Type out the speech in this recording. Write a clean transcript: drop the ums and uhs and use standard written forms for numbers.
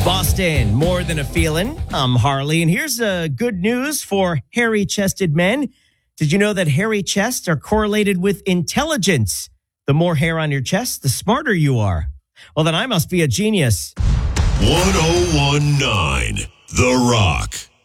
Boston, more than a feeling. I'm Harley, and here's good news for hairy-chested men. Did you know that hairy chests are correlated with intelligence? The more hair on your chest, the smarter you are. Well, then I must be a genius. 1019 The Rock.